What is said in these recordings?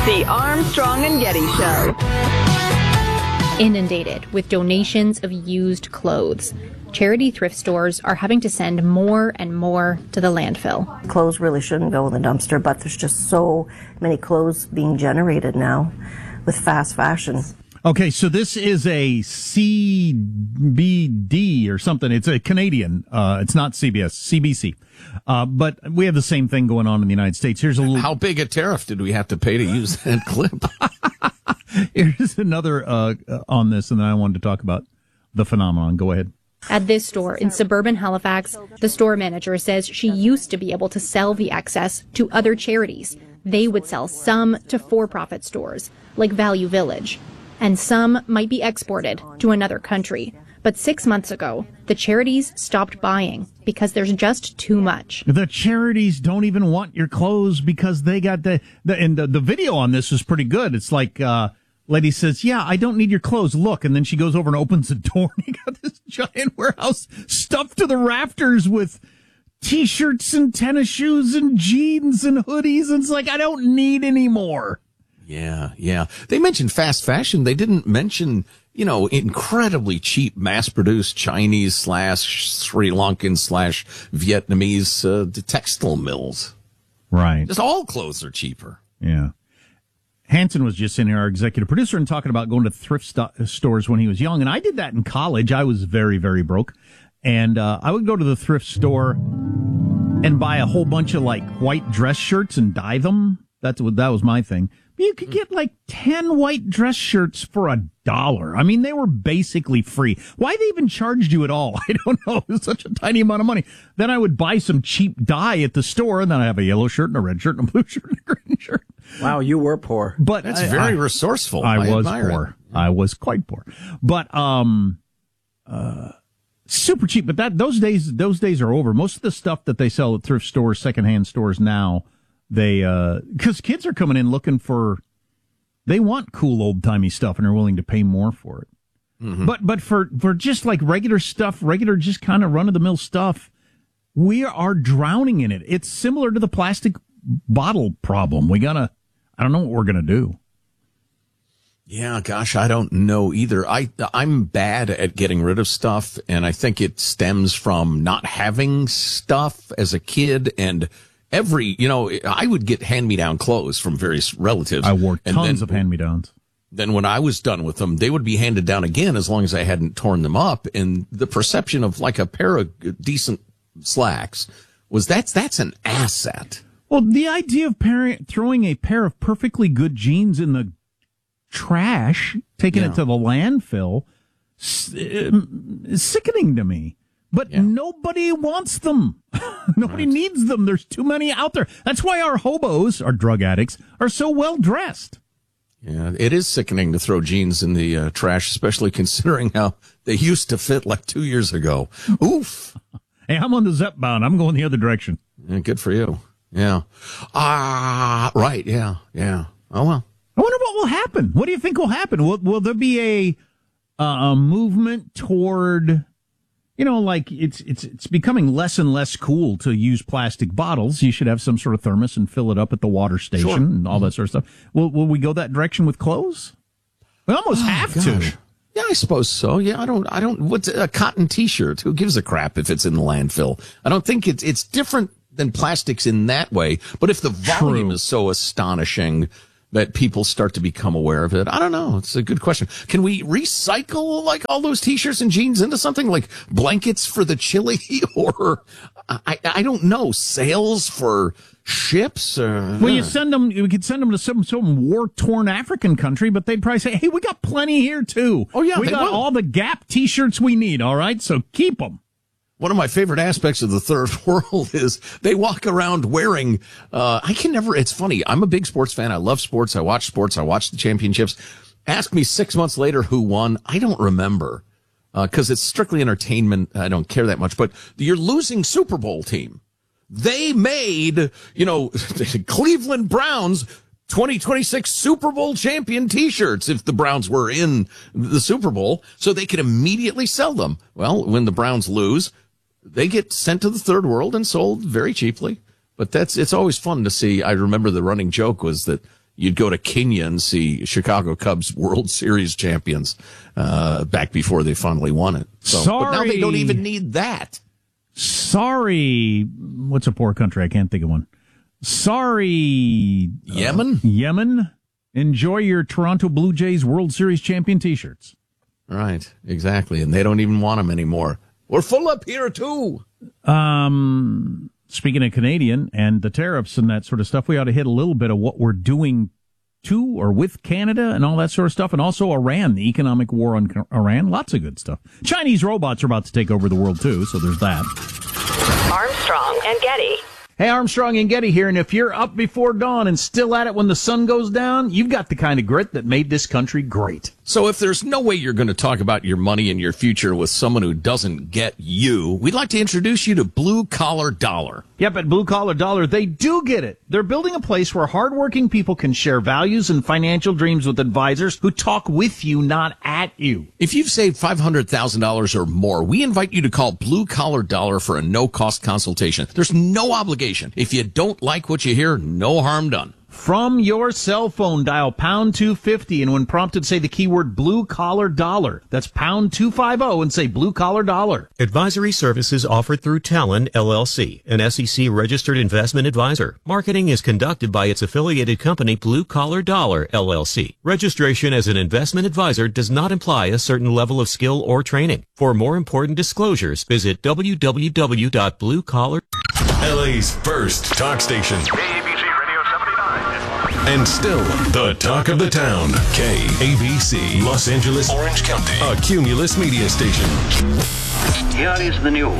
The Armstrong and Getty Show. Inundated with donations of used clothes, charity thrift stores are having to send more and more to the landfill. Clothes really shouldn't go in the dumpster, but there's just so many clothes being generated now with fast fashion. Okay, so this is a CBD or something. It's a Canadian. It's not CBS, CBC. But we have the same thing going on in the United States. Here's a little. How big a tariff did we have to pay to use that clip? Here's another on this, and then I wanted to talk about the phenomenon. Go ahead. At this store in suburban Halifax, the store manager says she used to be able to sell the excess to other charities. They would sell some to for-profit stores, like Value Village, and some might be exported to another country. But 6 months ago, the charities stopped buying because there's just too much. The charities don't even want your clothes because they got the video on this is pretty good. It's like, lady says, yeah, I don't need your clothes. Look. And then she goes over and opens the door and you got this giant warehouse stuffed to the rafters with T-shirts and tennis shoes and jeans and hoodies. And it's like, I don't need any more. Yeah. They mentioned fast fashion. They didn't mention, incredibly cheap mass-produced Chinese / Sri Lankan / Vietnamese textile mills. Right. Just all clothes are cheaper. Yeah. Hanson was just in here, our executive producer, and talking about going to thrift stores when he was young. And I did that in college. I was very, very broke. And I would go to the thrift store and buy a whole bunch of white dress shirts and dye them. That was my thing. You could get 10 white dress shirts for $1. I mean, they were basically free. Why they even charged you at all? I don't know. It was such a tiny amount of money. Then I would buy some cheap dye at the store, and then I have a yellow shirt and a red shirt and a blue shirt and a green shirt. Wow, you were poor. But that's very resourceful. I was poor. I was quite poor. But super cheap. But those days are over. Most of the stuff that they sell at thrift stores, secondhand stores now, because kids are coming in looking they want cool old timey stuff and are willing to pay more for it. Mm-hmm. But for just regular stuff, just kind of run of the mill stuff, we are drowning in it. It's similar to the plastic bottle problem. I don't know what we're gonna do. Yeah, gosh, I don't know either. I'm bad at getting rid of stuff, and I think it stems from not having stuff as a kid and I would get hand-me-down clothes from various relatives. I wore tons of hand-me-downs. Then when I was done with them, they would be handed down again as long as I hadn't torn them up. And the perception of a pair of decent slacks was that's an asset. Well, the idea of throwing a pair of perfectly good jeans in the trash, taking it to the landfill, is sickening to me. But nobody wants them. Nobody needs them. There's too many out there. That's why our hobos, our drug addicts, are so well dressed. Yeah, it is sickening to throw jeans in the trash, especially considering how they used to fit 2 years ago. Oof. Hey, I'm on the Zepp bound. I'm going the other direction. Yeah, good for you. Yeah. Right. Yeah. Oh, well. I wonder what will happen. What do you think will happen? Will there be a movement toward... it's becoming less and less cool to use plastic bottles. You should have some sort of thermos and fill it up at the water station and all that sort of stuff. Will we go that direction with clothes? We almost have to. Yeah, I suppose so. Yeah, I don't, what's a cotton t-shirt? Who gives a crap if it's in the landfill? I don't think it's different than plastics in that way. But if the volume is so astonishing that people start to become aware of it, I don't know. It's a good question. Can we recycle all those t-shirts and jeans into something like blankets for the chili, or I don't know, sails for ships? Well, you could send them to some war-torn African country, but they'd probably say, "Hey, we got plenty here too. Oh yeah, we got all the Gap t-shirts we need. All right, so keep them." One of my favorite aspects of the third world is they walk around wearing, it's funny. I'm a big sports fan. I love sports. I watch the championships. Ask me 6 months later who won. I don't remember, cause it's strictly entertainment. I don't care that much, but your losing Super Bowl team, they made, Cleveland Browns 2026 Super Bowl champion t-shirts if the Browns were in the Super Bowl, so they could immediately sell them. Well, when the Browns lose, they get sent to the third world and sold very cheaply. But it's always fun to see. I remember the running joke was that, you'd go to Kenya and see Chicago Cubs World Series champions back before they finally won it. So, but now they don't even need that. Sorry. What's a poor country? I can't think of one. Sorry. Yemen? Enjoy your Toronto Blue Jays World Series champion T-shirts. Right, exactly. And they don't even want them anymore. We're full up here, too. Speaking of Canadian and the tariffs and that sort of stuff, we ought to hit a little bit of what we're doing to or with Canada and all that sort of stuff. And also Iran, the economic war on Iran. Lots of good stuff. Chinese robots are about to take over the world, too, so there's that. Armstrong and Getty. Hey, Armstrong and Getty here, and if you're up before dawn and still at it when the sun goes down, you've got the kind of grit that made this country great. So if there's no way you're going to talk about your money and your future with someone who doesn't get you, we'd like to introduce you to Blue Collar Dollar. Yep, at Blue Collar Dollar, they do get it. They're building a place where hardworking people can share values and financial dreams with advisors who talk with you, not at you. If you've saved $500,000 or more, we invite you to call Blue Collar Dollar for a no-cost consultation. There's no obligation. If you don't like what you hear, no harm done. From your cell phone, dial pound 250, and when prompted, say the keyword Blue Collar Dollar. That's pound 250 and say Blue Collar Dollar. Advisory services offered through Talon, LLC, an SEC-registered investment advisor. Marketing is conducted by its affiliated company, Blue Collar Dollar, LLC. Registration as an investment advisor does not imply a certain level of skill or training. For more important disclosures, visit www.bluecollar. LA's first talk station. KABC Radio 79. And still the talk of the town. KABC, Los Angeles, Orange County. A Cumulus media station. Here is the news.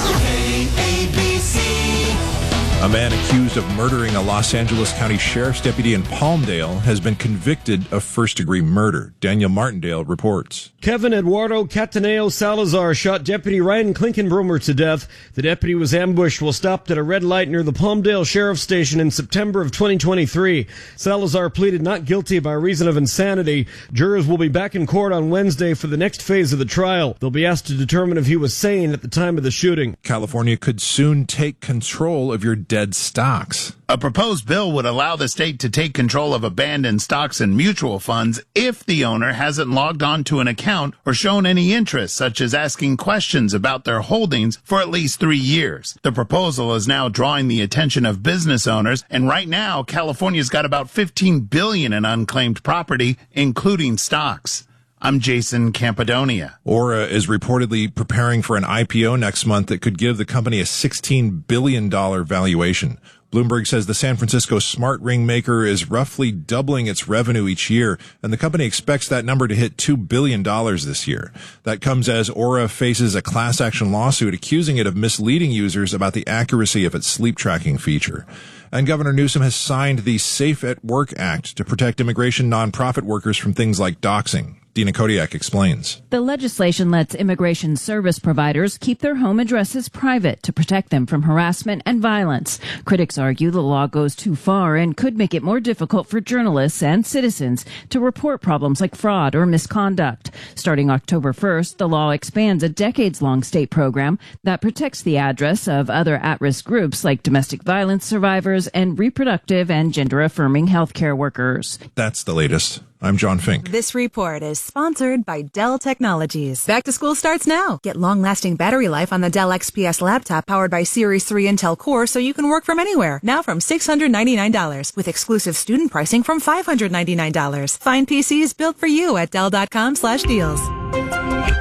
KABC. A man accused of murdering a Los Angeles County Sheriff's deputy in Palmdale has been convicted of first-degree murder. Daniel Martindale reports. Kevin Eduardo Cataneo Salazar shot Deputy Ryan Klinkenbrummer to death. The deputy was ambushed while stopped at a red light near the Palmdale Sheriff's Station in September of 2023. Salazar pleaded not guilty by reason of insanity. Jurors will be back in court on Wednesday for the next phase of the trial. They'll be asked to determine if he was sane at the time of the shooting. California could soon take control of your dead stocks. A proposed bill would allow the state to take control of abandoned stocks and mutual funds if the owner hasn't logged on to an account or shown any interest, such as asking questions about their holdings for at least 3 years. The proposal is now drawing the attention of business owners, and right now, California's got about $15 billion in unclaimed property, including stocks. I'm Jason Campidonia. Aura is reportedly preparing for an IPO next month that could give the company a $16 billion valuation. Bloomberg says the San Francisco smart ring maker is roughly doubling its revenue each year, and the company expects that number to hit $2 billion this year. That comes as Aura faces a class action lawsuit accusing it of misleading users about the accuracy of its sleep tracking feature. And Governor Newsom has signed the Safe at Work Act to protect immigration nonprofit workers from things like doxing. Dina Kodiak explains. The legislation lets immigration service providers keep their home addresses private to protect them from harassment and violence. Critics argue the law goes too far and could make it more difficult for journalists and citizens to report problems like fraud or misconduct. Starting October 1st, the law expands a decades-long state program that protects the address of other at-risk groups like domestic violence survivors and reproductive and gender-affirming healthcare workers. That's the latest. I'm John Fink. This report is sponsored by Dell Technologies. Back to school starts now. Get long-lasting battery life on the Dell XPS laptop powered by Series 3 Intel Core so you can work from anywhere. Now from $699 with exclusive student pricing from $599. Find PCs built for you at Dell.com/deals.